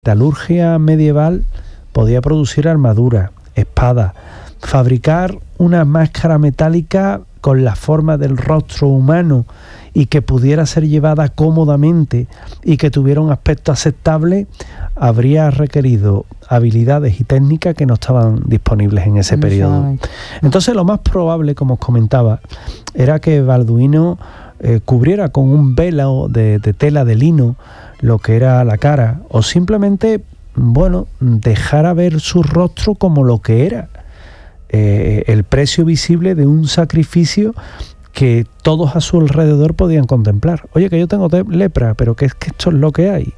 metalurgia medieval podía producir armaduras, espadas, fabricar una máscara metálica con la forma del rostro humano y que pudiera ser llevada cómodamente y que tuviera un aspecto aceptable, habría requerido habilidades y técnicas que no estaban disponibles en ese periodo. Entonces lo más probable, como os comentaba, era que Balduino cubriera con un velo de tela de lino lo que era la cara, o simplemente, dejara ver su rostro como lo que era, el precio visible de un sacrificio que todos a su alrededor podían contemplar. Oye, que yo tengo lepra, pero que es que esto es lo que hay.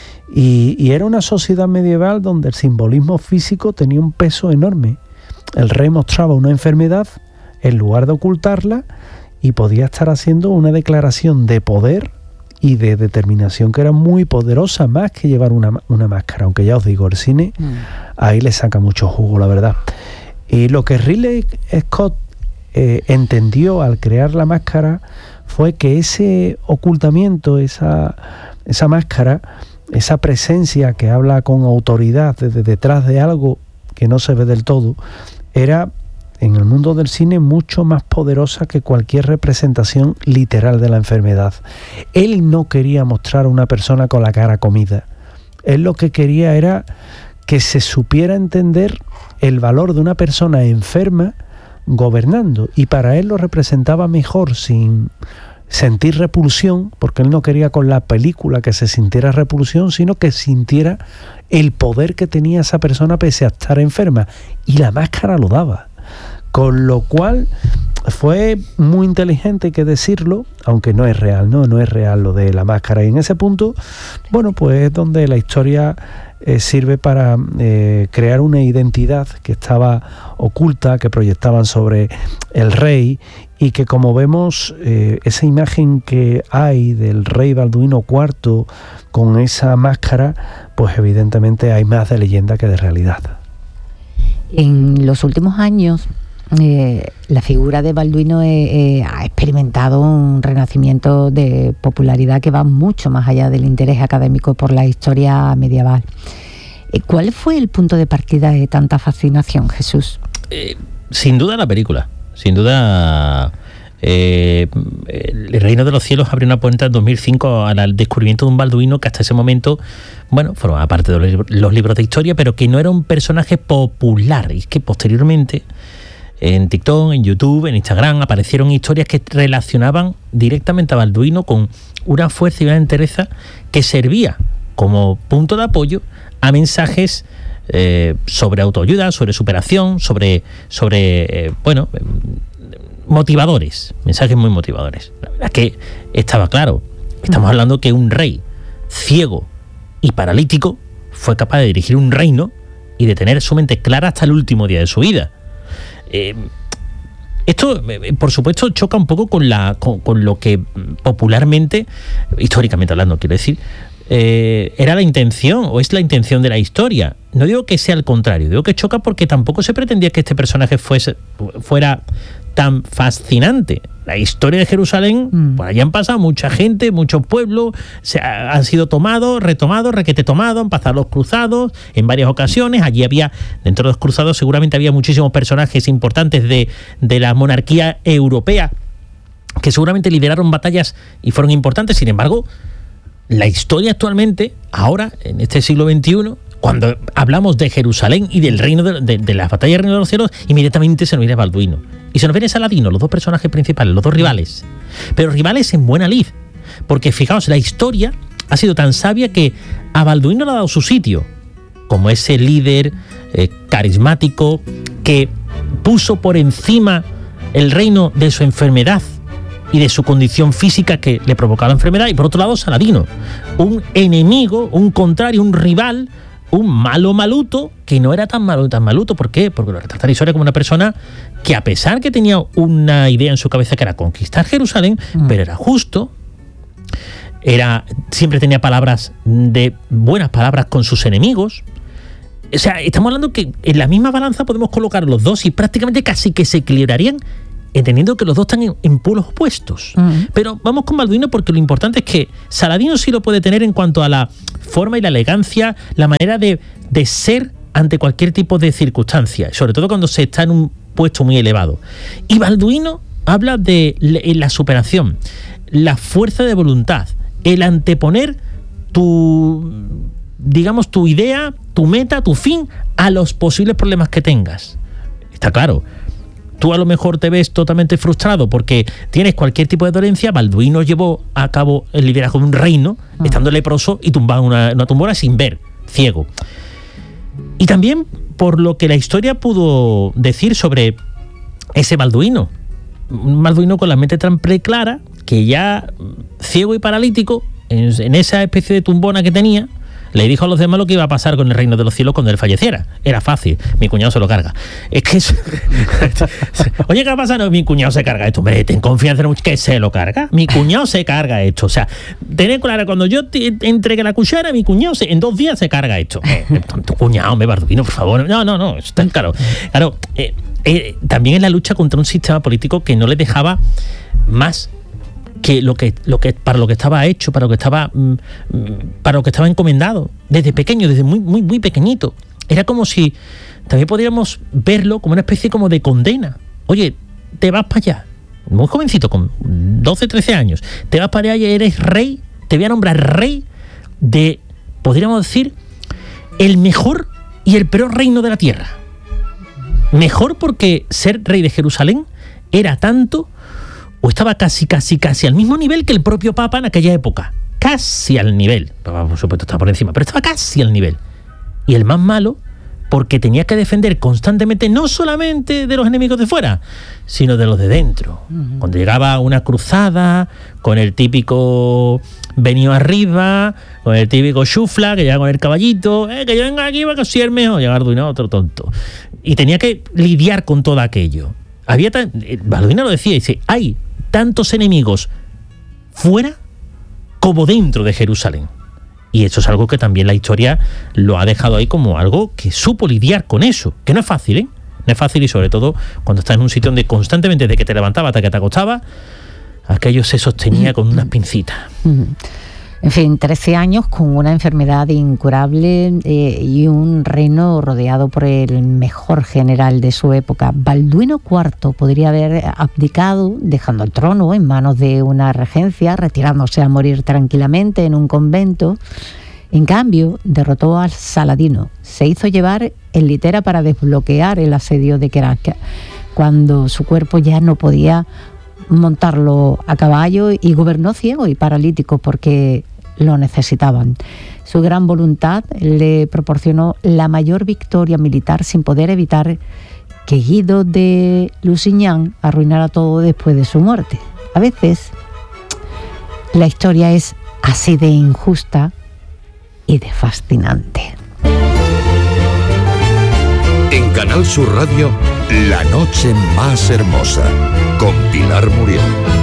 Y era una sociedad medieval donde el simbolismo físico tenía un peso enorme. El rey mostraba una enfermedad en lugar de ocultarla y podía estar haciendo una declaración de poder y de determinación que era muy poderosa, más que llevar una máscara. Aunque ya os digo, el cine ahí le saca mucho jugo, la verdad. Y lo que Ridley Scott entendió al crear la máscara fue que ese ocultamiento, esa máscara, esa presencia que habla con autoridad desde detrás de algo que no se ve del todo, era en el mundo del cine mucho más poderosa que cualquier representación literal de la enfermedad. Él no quería mostrar a una persona con la cara comida. Él lo que quería era que se supiera entender el valor de una persona enferma gobernando, y para él lo representaba mejor sin sentir repulsión, porque él no quería con la película que se sintiera repulsión, sino que sintiera el poder que tenía esa persona pese a estar enferma, y la máscara lo daba. Con lo cual fue muy inteligente, hay que decirlo, aunque no es real, no es real lo de la máscara. Y en ese punto, pues es donde la historia sirve para crear una identidad que estaba oculta, que proyectaban sobre el rey, y que, como vemos, esa imagen que hay del rey Balduino IV con esa máscara, pues evidentemente hay más de leyenda que de realidad. En los últimos años, la figura de Balduino ha experimentado un renacimiento de popularidad que va mucho más allá del interés académico por la historia medieval. ¿Cuál fue el punto de partida de tanta fascinación, Jesús? Sin duda la película. Sin duda, El Reino de los Cielos abrió una puerta en 2005 al descubrimiento de un Balduino que hasta ese momento, formaba parte de los libros de historia, pero que no era un personaje popular. Y es que posteriormente, en TikTok, en YouTube, en Instagram, aparecieron historias que relacionaban directamente a Balduino con una fuerza y una entereza que servía como punto de apoyo a mensajes sobre autoayuda, sobre superación, sobre motivadores, mensajes muy motivadores. La verdad es que estaba claro, estamos hablando que un rey ciego y paralítico fue capaz de dirigir un reino y de tener su mente clara hasta el último día de su vida. Esto, por supuesto, choca un poco con lo que popularmente, históricamente hablando, quiero decir, era la intención, o es la intención de la historia. No digo que sea al contrario, digo que choca porque tampoco se pretendía que este personaje fuera tan fascinante. La historia de Jerusalén, por allá han pasado mucha gente, muchos pueblos, han sido retomados, han pasado los cruzados en varias ocasiones. Allí había, dentro de los cruzados seguramente había muchísimos personajes importantes de la monarquía europea que seguramente lideraron batallas y fueron importantes. Sin embargo, la historia actualmente, ahora, en este siglo XXI, cuando hablamos de Jerusalén y del reino de las batallas del Reino de los Cielos, inmediatamente se nos viene Balduino. Y se nos viene Saladino, los dos personajes principales, los dos rivales. Pero rivales en buena lid. Porque fijaos, la historia ha sido tan sabia que a Balduino le ha dado su sitio, como ese líder carismático que puso por encima el reino de su enfermedad y de su condición física que le provocaba la enfermedad. Y por otro lado, Saladino, un enemigo, un contrario, un rival, un maluto, que no era tan maluto. ¿Por qué? Porque lo retrata la historia como una persona que, a pesar que tenía una idea en su cabeza que era conquistar Jerusalén, pero era justo, siempre tenía buenas palabras con sus enemigos. O sea, estamos hablando que en la misma balanza podemos colocar los dos y prácticamente casi que se equilibrarían entendiendo que los dos están en polos opuestos. Pero vamos con Balduino porque lo importante es que Saladino sí lo puede tener en cuanto a la forma y la elegancia, la manera de ser ante cualquier tipo de circunstancia, sobre todo cuando se está en un puesto muy elevado. Y Balduino habla de la superación, la fuerza de voluntad, el anteponer tu idea, tu meta, tu fin a los posibles problemas que tengas. Está claro, tú a lo mejor te ves totalmente frustrado porque tienes cualquier tipo de dolencia. Balduino llevó a cabo el liderazgo de un reino estando leproso y tumbado en una tumbona sin ver, ciego. Y también por lo que la historia pudo decir sobre ese Balduino, un Balduino con la mente tan preclara que ya ciego y paralítico, en esa especie de tumbona que tenía, le dijo a los demás lo que iba a pasar con el reino de los cielos cuando él falleciera. Era fácil, mi cuñado se lo carga. Es que oye, ¿qué va a pasar? No, mi cuñado se carga esto. Hombre, ten confianza en que se lo carga. Mi cuñado se carga esto. O sea, tened claro, cuando yo entregue la cuchara, mi cuñado en 2 días se carga esto. Tu cuñado, me Balduino, por favor. No, está claro. Claro, también es la lucha contra un sistema político que no le dejaba más que para lo que estaba hecho, para lo que estaba encomendado desde pequeño, desde muy muy muy pequeñito. Era como si también podríamos verlo como una especie como de condena. Oye, te vas para allá, muy jovencito, con 12, 13 años, te vas para allá y eres rey, te voy a nombrar rey de, podríamos decir, el mejor y el peor reino de la tierra. Mejor porque ser rey de Jerusalén era tanto, o estaba casi al mismo nivel que el propio Papa en aquella época. Casi al nivel. Por supuesto estaba por encima, pero estaba casi al nivel. Y el más malo, porque tenía que defender constantemente, no solamente de los enemigos de fuera, sino de los de dentro. Cuando llegaba una cruzada, con el típico venido arriba, con el típico chufla, que llega con el caballito, que yo venga aquí para que soy el mejor, llega Balduino, otro tonto. Y tenía que lidiar con todo aquello. Balduino lo decía, dice, hay tantos enemigos fuera como dentro de Jerusalén. Y eso es algo que también la historia lo ha dejado ahí como algo que supo lidiar con eso, que no es fácil, ¿eh? No es fácil, y sobre todo cuando estás en un sitio donde constantemente, desde que te levantaba hasta que te acostabas, aquello se sostenía con unas pincitas. En fin, 13 años con una enfermedad incurable y un reino rodeado por el mejor general de su época. Balduino IV podría haber abdicado, dejando el trono en manos de una regencia, retirándose a morir tranquilamente en un convento. En cambio, derrotó al Saladino. Se hizo llevar en litera para desbloquear el asedio de Kerak, cuando su cuerpo ya no podía montarlo a caballo, y gobernó ciego y paralítico porque lo necesitaban. Su gran voluntad le proporcionó la mayor victoria militar, sin poder evitar que Guido de Lusignan arruinara todo después de su muerte. A veces la historia es así de injusta y de fascinante. En Canal Sur Radio, La Noche Más Hermosa, con Pilar Muriel.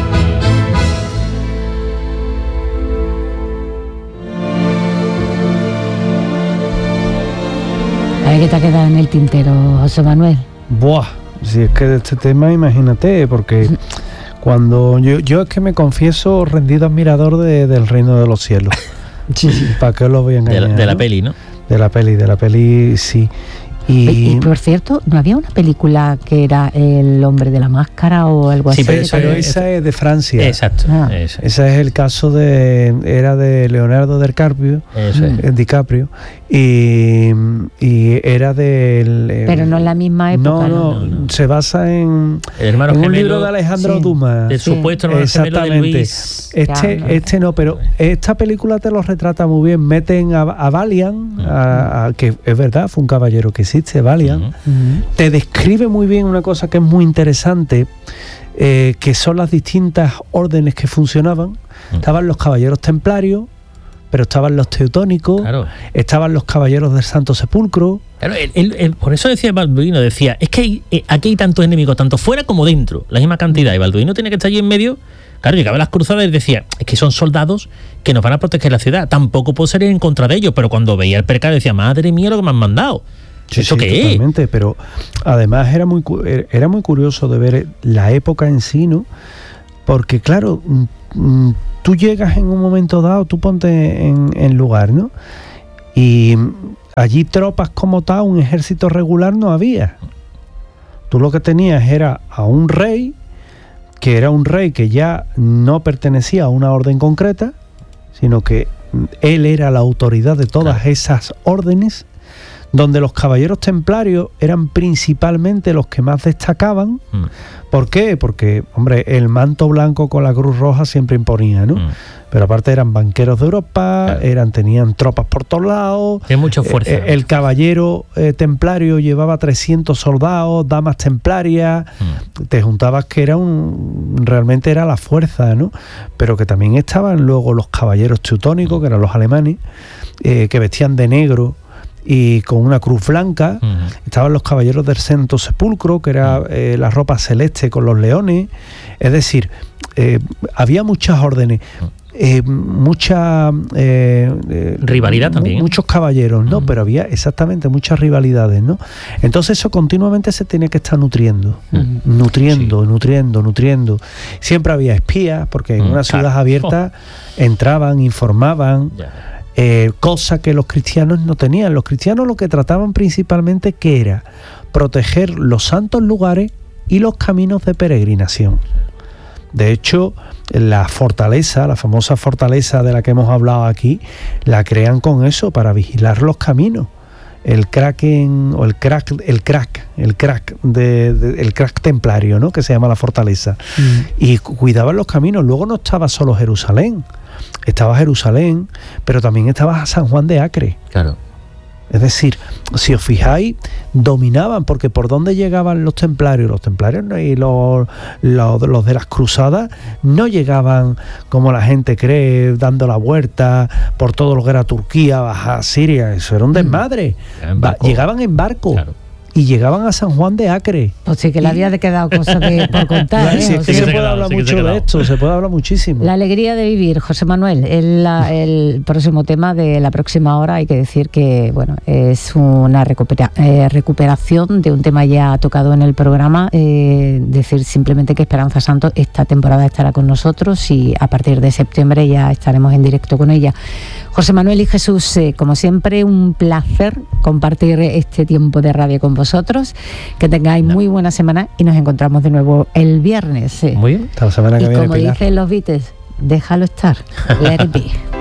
A ver qué te ha quedado en el tintero, José Manuel. Buah, si es que de este tema, imagínate, porque cuando yo es que me confieso rendido admirador del reino de los cielos. ¿Para qué lo voy a engañar? De la peli, ¿no? De la peli, sí. Y por cierto, ¿no había una película que era El hombre de la máscara o algo así? Sí, pero esa es de Francia. Exacto. Ese es el caso era de Leonardo DiCaprio, y era del... pero no en la misma época. No. Se basa en un libro de Alejandro Dumas. El supuesto hermano gemelo de Luis. Este no, pero esta película te lo retrata muy bien. Meten a Valiant, que es verdad, fue un caballero que existe, Valiant. Te describe muy bien una cosa que es muy interesante, que son las distintas órdenes que funcionaban. Estaban los caballeros templarios, pero estaban los teutónicos, estaban los caballeros del Santo Sepulcro. Claro, por eso decía Balduino, decía, es que aquí hay tantos enemigos, tanto fuera como dentro, la misma cantidad, y Balduino tiene que estar allí en medio. Claro, llegaba a las cruzadas y decía, es que son soldados que nos van a proteger la ciudad, tampoco puedo salir en contra de ellos, pero cuando veía el percal decía, madre mía lo que me han mandado. Sí, ¿Eso sí, qué es? totalmente, pero además era muy curioso de ver la época en sí, ¿no? Porque claro, tú llegas en un momento dado, tú ponte en lugar, ¿no? Y allí tropas como tal, un ejército regular no había. Tú lo que tenías era a un rey, que era un rey que ya no pertenecía a una orden concreta, sino que él era la autoridad de todas esas órdenes, donde los caballeros templarios eran principalmente los que más destacaban. ¿Por qué? Porque, hombre, el manto blanco con la cruz roja siempre imponía, ¿no? Pero aparte eran banqueros de Europa, tenían tropas por todos lados. Tiene mucha fuerza. El caballero templario llevaba 300 soldados, damas templarias. Te juntabas que realmente era la fuerza, ¿no? Pero que también estaban luego los caballeros teutónicos, que eran los alemanes, que vestían de negro y con una cruz blanca. Estaban los caballeros del Santo Sepulcro, que era la ropa celeste con los leones. Es decir, había muchas órdenes, mucha rivalidad también. Muchos caballeros, ¿no? Pero había exactamente muchas rivalidades, ¿no? Entonces eso continuamente se tenía que estar nutriendo. Nutriendo. Siempre había espías, porque en una ciudad abierta entraban, informaban. Cosa que los cristianos no tenían. Los cristianos lo que trataban principalmente que era proteger los santos lugares y los caminos de peregrinación. De hecho, la famosa fortaleza de la que hemos hablado aquí, la crean con eso, para vigilar los caminos. El crack templario, ¿no? Que se llama la fortaleza. Y cuidaban los caminos. Luego no estaba solo Jerusalén. Estaba Jerusalén, pero también estaba San Juan de Acre. Claro. Es decir, si os fijáis, dominaban, porque ¿por dónde llegaban los templarios? Los templarios y los de las cruzadas no llegaban, como la gente cree, dando la vuelta por todo lo que era Turquía, baja Siria. Eso era un desmadre. Llegaban en barco. Claro. Y llegaban a San Juan de Acre. Pues sí que le había quedado cosas por contar. Sí, se puede hablar mucho de esto, se puede hablar muchísimo. La alegría de vivir, José Manuel, el próximo tema de la próxima hora. Hay que decir que bueno, es una recuperación de un tema ya tocado en el programa. Decir simplemente que Esperanza Santos esta temporada estará con nosotros y a partir de septiembre ya estaremos en directo con ella. José Manuel y Jesús, como siempre, un placer compartir este tiempo de radio con vosotros. Que tengáis muy buena semana y nos encontramos de nuevo el viernes. Muy bien. Hasta la semana que viene, como Pilar. dicen los Beatles, déjalo estar. Let it be.